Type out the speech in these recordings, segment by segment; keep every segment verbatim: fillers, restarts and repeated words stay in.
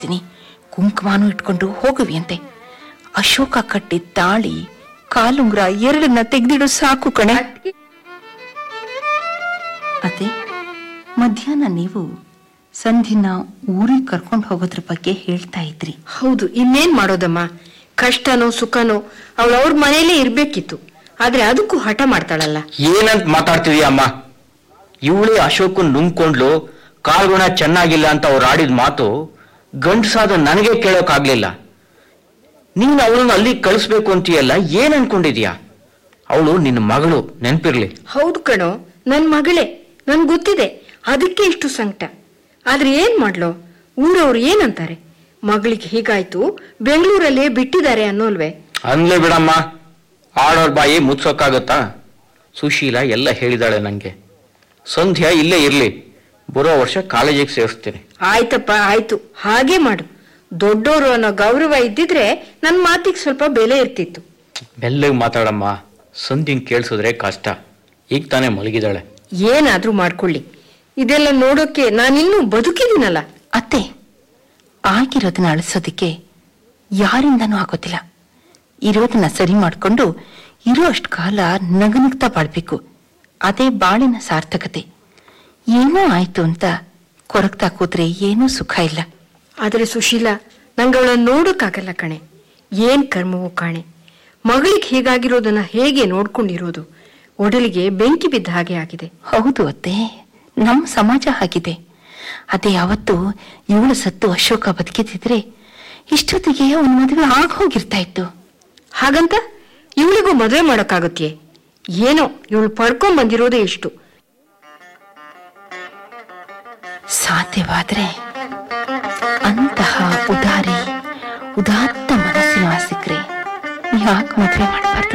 ಕುಂಕುಮಾನು ಇಟ್ಕೊಂಡು ಹೋಗುವಿಯಂತೆ. ಅಶೋಕ ಕಟ್ಟಿದ ತಾಳಿ ಕಾಲುಂಗ್ರ ಎರಡನ್ನ ತೆಗೆದಿಡು ಸಾಕು ಕಣೆ. ಅದೇ ಮಧ್ಯಾಹ್ನ ನೀವು ಸಂಧಿನ ಊರಿಗೆ ಕರ್ಕೊಂಡು ಹೋಗೋದ್ರ ಬಗ್ಗೆ ಹೇಳ್ತಾ ಇದ್ರಿ. ಹೌದು, ಇನ್ನೇನ್ ಮಾಡೋದಮ್ಮ, ಕಷ್ಟನೋ ಸುಖನೋ ಅವಳು ಅವ್ರ ಮನೇಲೇ ಇರ್ಬೇಕಿತ್ತು. ಆದ್ರೆ ಅದಕ್ಕೂ ಹಠ ಮಾಡ್ತಾಳಲ್ಲ. ಏನಂತ ಮಾತಾಡ್ತಿದೀಯ ಅಮ್ಮ? ಇವಳೇ ಅಶೋಕನ್ ನುಂಗ್ಕೊಂಡ್ಲು, ಕಾಲ್ಗುಣ ಚೆನ್ನಾಗಿಲ್ಲ ಅಂತ ಅವ್ರು ಆಡಿದ ಮಾತು ಗಂಡಸಾದ ನನಗೆ ಕೇಳೋಕಾಗ್ಲಿಲ್ಲ. ನೀನು ಅವಳನ್ನು ಅಲ್ಲಿ ಕಳಿಸ್ಬೇಕು ಅಂತೀಯಲ್ಲ, ಏನ್ ಅನ್ಕೊಂಡಿದ್ಯಾ? ಅವಳು ನಿನ್ನ ಮಗಳು, ನೆನ್ಪಿರ್ಲಿ. ಹೌದು ಕಣೋ, ನನ್ ಮಗಳೇ, ನನ್ ಗೊತ್ತಿದೆ. ಅದಕ್ಕೆ ಇಷ್ಟು ಸಂಕಟ. ಆದ್ರೆ ಏನ್ ಮಾಡ್ಲೋ, ಊರವ್ರು ಏನಂತಾರೆ? ಮಗಳಿಗೆ ಹೀಗಾಯ್ತು, ಬೆಂಗಳೂರಲ್ಲೇ ಬಿಟ್ಟಿದ್ದಾರೆ ಅನ್ನೋಲ್ವೇ? ಅನ್ಲೇ ಬಿಡಮ್ಮ, ಆಡೋರ್ ಬಾಯಿ ಮುಚ್ಚೋಕ್ಕಾಗತ್ತಾ? ಸುಶೀಲ ಎಲ್ಲ ಹೇಳಿದಾಳೆ ನಂಗೆ. ಸಂಧ್ಯಾ ಇಲ್ಲೇ ಇರ್ಲಿ, ಬರೋ ವರ್ಷ ಕಾಲೇಜಿಗೆ ಸೇರಿಸ್ತೀನಿ. ಆಯ್ತಪ್ಪ, ಆಯ್ತು, ಹಾಗೆ ಮಾಡು. ದೊಡ್ಡೋರು ಅನ್ನೋ ಗೌರವ ಇದ್ದಿದ್ರೆ ನನ್ ಮಾತಿಗೆ ಸ್ವಲ್ಪ ಬೆಲೆ ಇರ್ತಿತ್ತು. ಮೆಲ್ಲಗೆ ಮಾತಾಡಮ್ಮ, ಸಂಧ್ಯಂಗ್ ಕೇಳಿಸಿದ್ರೆ ಕಷ್ಟ. ಈಗ ತಾನೇ ಮಲಗಿದಾಳೆ. ಏನಾದ್ರೂ ಮಾಡ್ಕೊಳ್ಳಿ, ಇದೆಲ್ಲ ನೋಡೋಕೆ ನಾನಿನ್ನೂ ಬದುಕಿದ್ದೀನಲ್ಲ. ಅತ್ತೆ, ಆಗಿರೋದನ್ನ ಅಳಿಸೋದಿಕ್ಕೆ ಯಾರಿಂದನೂ ಆಗೋದಿಲ್ಲ. ಇರೋದನ್ನ ಸರಿ ಮಾಡ್ಕೊಂಡು ಇರೋ ಅಷ್ಟು ಕಾಲ ನಗನಗ್ತಾ ಬಾಳ್ಬೇಕು. ಅದೇ ಬಾಳಿನ ಸಾರ್ಥಕತೆ. ಏನೋ ಆಯ್ತು ಅಂತ ಕೊರಗ್ತಾ ಕೂತ್ರೆ ಏನೂ ಸುಖ ಇಲ್ಲ. ಆದ್ರೆ ಸುಶೀಲ, ನಂಗೆ ಅವಳನ್ನ ನೋಡೋಕ್ಕಾಗಲ್ಲ ಕಣೆ. ಏನ್ ಕರ್ಮವೋ ಕಾಣೆ. ಮಗಳಿಗೆ ಹೀಗಾಗಿರೋದನ್ನ ಹೇಗೆ ನೋಡ್ಕೊಂಡಿರೋದು? ಒಡಲಿಗೆ ಬೆಂಕಿ ಬಿದ್ದ ಹಾಗೆ ಆಗಿದೆ. ಹೌದು ಅತ್ತೆ, ನಮ್ಮ ಸಮಾಜ ಆಗಿದೆ. ಅದೇ ಯಾವತ್ತು ಇವಳು ಸತ್ತು ಅಶೋಕ ಬದುಕಿದ್ರೆ ಇಷ್ಟೊತ್ತಿಗೆ ಅವನ ಮದುವೆ ಆಗ ಹೋಗಿರ್ತಾ ಇತ್ತು. ಹಾಗಂತ ಇವಳಿಗೂ ಮದುವೆ ಮಾಡೋಕ್ಕಾಗತ್ತೆ? ಏನೋ ಇವಳು ಪಡ್ಕೊಂಡ್ ಬಂದಿರೋದೇ ಇಷ್ಟು. ಸಾಧ್ಯವಾದ್ರೆ ಅಂತಹ ಉದಾರಿ ಉದಾತ್ತ ಮನಸ್ಸಿನ ಸಿಕ್ರೆ ಯಾಕೆ ಮದುವೆ ಮಾಡಬಾರ್ದು?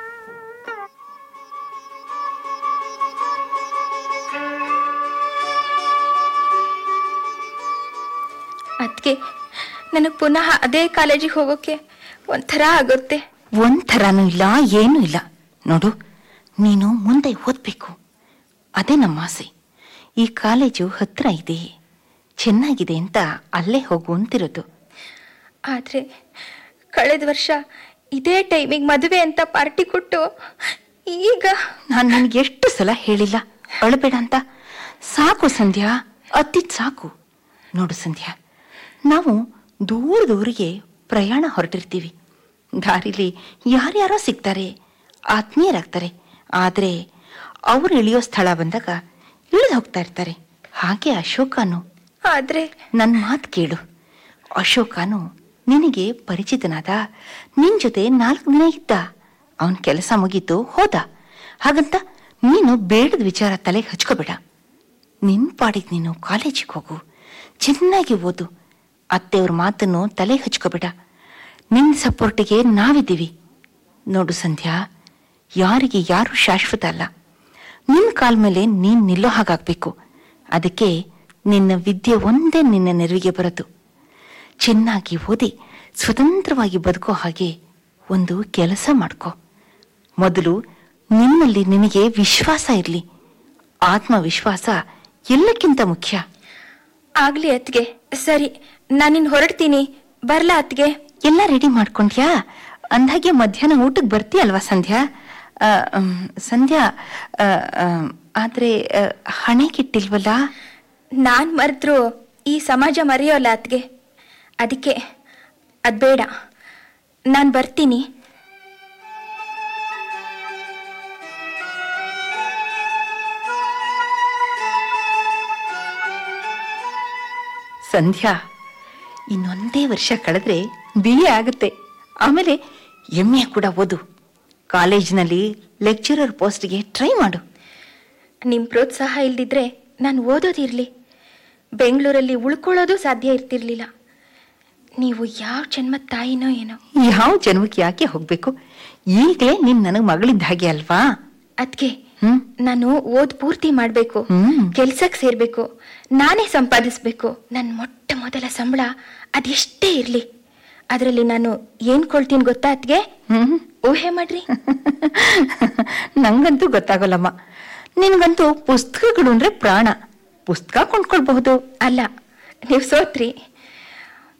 ಅದಕ್ಕೆ ನನಗೆ ಪುನಃ ಅದೇ ಕಾಲೇಜಿಗೆ ಹೋಗೋಕೆ ಒಂಥರ ಆಗುತ್ತೆ. ಒಂಥರನೂ ಇಲ್ಲ, ಏನೂ ಇಲ್ಲ. ನೋಡು, ನೀನು ಮುಂದೆ ಓದ್ಬೇಕು, ಅದೇ ನಮ್ಮ ಆಸೆ. ಈ ಕಾಲೇಜು ಹತ್ರ ಇದೆ, ಚೆನ್ನಾಗಿದೆ ಅಂತ ಅಲ್ಲೇ ಹೋಗು ಅಂತಿರೋದು. ಆದರೆ ಕಳೆದ ವರ್ಷ ಇದೇ ಟೈಮಿಗೆ ಮದುವೆ ಅಂತ ಪಾರ್ಟಿ ಕೊಟ್ಟು ಈಗ ನಾನು ನನಗೆ ಎಷ್ಟು ಸಲ ಹೇಳಿಲ್ಲ ಅಳಬೇಡ ಅಂತ? ಸಾಕು ಸಂಧ್ಯಾ, ಅತ್ತಿದ್ ಸಾಕು. ನೋಡು ಸಂಧ್ಯಾ, ನಾವು ದೂರ ದೂರಿಗೆ ಪ್ರಯಾಣ ಹೊರಟಿರ್ತೀವಿ. ದಾರಿಲಿ ಯಾರ್ಯಾರೋ ಸಿಗ್ತಾರೆ, ಆತ್ಮೀಯರಾಗ್ತಾರೆ. ಆದರೆ ಅವರು ಇಳಿಯೋ ಸ್ಥಳ ಬಂದಾಗ ಇಳಿದು ಹೋಗ್ತಾ ಇರ್ತಾರೆ. ಹಾಗೆ ಅಶೋಕನು. ಆದರೆ ನನ್ನ ಮಾತು ಕೇಳು, ಅಶೋಕನು ನಿನಗೆ ಪರಿಚಿತನಾದ, ನಿನ್ ಜೊತೆ ನಾಲ್ಕು ದಿನ ಇದ್ದ. ಅವನ ಕೆಲಸ ಮುಗೀತು, ಹೋದ. ಹಾಗಂತ ನೀನು ಬೇಡದ ವಿಚಾರ ತಲೆಗೆ ಹಚ್ಕೋಬೇಡ. ನಿನ್ ಪಾಡಿಗೆ ನೀನು ಕಾಲೇಜಿಗೆ ಹೋಗು, ಚೆನ್ನಾಗಿ ಓದು. ಅತ್ತೆಯವ್ರ ಮಾತನ್ನು ತಲೆಗೆ ಹಚ್ಕೋಬೇಡ. ನಿನ್ನ ಸಪೋರ್ಟಿಗೆ ನಾವಿದ್ದೀವಿ. ನೋಡು ಸಂಧ್ಯಾ, ಯಾರಿಗೆ ಯಾರು ಶಾಶ್ವತ ಅಲ್ಲ. ನಿನ್ನ ಕಾಲ ಮೇಲೆ ನೀನು ನಿಲ್ಲೋ ಹಾಗಾಗಬೇಕು. ಅದಕ್ಕೆ ನಿನ್ನ ವಿದ್ಯೆ ಒಂದೇ ನಿನ್ನ ನೆರವಿಗೆ ಬರೋದು. ಚೆನ್ನಾಗಿ ಓದಿ ಸ್ವತಂತ್ರವಾಗಿ ಬದುಕೋ ಹಾಗೆ ಒಂದು ಕೆಲಸ ಮಾಡ್ಕೋ. ಮೊದಲು ನಿನ್ನಲ್ಲಿ ನಿನಗೆ ವಿಶ್ವಾಸ ಇರಲಿ. ಆತ್ಮವಿಶ್ವಾಸ ಎಲ್ಲಕ್ಕಿಂತ ಮುಖ್ಯ. ಆಗ್ಲಿ ಅತ್ಗೆ, ಸರಿ, ನಾನಿನ್ ಹೊರಡ್ತೀನಿ. ಬರ್ಲಾ ಅತ್ಗೆ? ಎಲ್ಲ ರೆಡಿ ಮಾಡ್ಕೊಂಡ್ಯಾ? ಅಂದಾಗೆ ಮಧ್ಯಾಹ್ನ ಊಟಕ್ಕೆ ಬರ್ತೀಯಲ್ವಾ ಸಂಧ್ಯಾ? ಸಂಧ್ಯಾ, ಆದ್ರೆ ಹಣೆಗಿಟ್ಟಿಲ್ವಲ್ಲ? ನಾನ್ ಮರೆತ್ರು ಈ ಸಮಾಜ ಮರೆಯೋಲ್ಲ ಅತ್ಗೆ. ಅದಕ್ಕೆ ಅದ್ ಬೇಡ, ನಾನು ಬರ್ತೀನಿ. ಸಂಧ್ಯಾ, ಇನ್ನೊಂದೇ ವರ್ಷ ಕಳೆದ್ರೆ ಬಿ ಎ ಆಗುತ್ತೆ. ಆಮೇಲೆ ಎಮ್ ಎ ಕೂಡ ಓದು. ಕಾಲೇಜಿನಲ್ಲಿ ಲೆಕ್ಚರರ್ ಪೋಸ್ಟ್ಗೆ ಟ್ರೈ ಮಾಡು. ನಿಮ್ಮ ಪ್ರೋತ್ಸಾಹ ಇಲ್ದಿದ್ರೆ ನಾನು ಓದೋದಿರಲಿ, ಬೆಂಗಳೂರಲ್ಲಿ ಉಳ್ಕೊಳ್ಳೋದು ಸಾಧ್ಯ ಇರ್ತಿರ್ಲಿಲ್ಲ. ನೀವು ಯಾವ ಜನ್ಮದ ತಾಯಿನೋ ಏನೋ. ಯಾವ ಜನ್ಮಕ್ಕೆ ಯಾಕೆ ಹೋಗ್ಬೇಕು? ಈಗಲೇ ನೀನ್ ನನಗೆ ಮಗಳಿದ್ದ ಹಾಗೆ ಅಲ್ವಾ? ಅದಕ್ಕೆ ನಾನು ಓದ್ ಪೂರ್ತಿ ಮಾಡ್ಬೇಕು, ಕೆಲ್ಸಕ್ಕೆ ಸೇರ್ಬೇಕು, ನಾನೇ ಸಂಪಾದಿಸ್ಬೇಕು. ನನ್ನ ಮೊಟ್ಟ ಮೊದಲ ಸಂಬಳ ಅದೆಷ್ಟೇ ಇರ್ಲಿ, ಅದರಲ್ಲಿ ನಾನು ಏನ್ ಕೊಳ್ತೀನಿ ಗೊತ್ತಾ ಅದ್ಗೆ? ಊಹೆ ಮಾಡ್ರಿ. ನಂಗಂತೂ ಗೊತ್ತಾಗಲ್ಲಮ್ಮ. ನಿನ್ಗಂತೂ ಪುಸ್ತಕಗಳು ಅಂದ್ರೆ ಪ್ರಾಣ. ಪುಸ್ತಕ ಕೊಂಡ್ಕೊಳ್ಬಹುದು. ಅಲ್ಲ, ನೀವು ಸೋತ್ರಿ.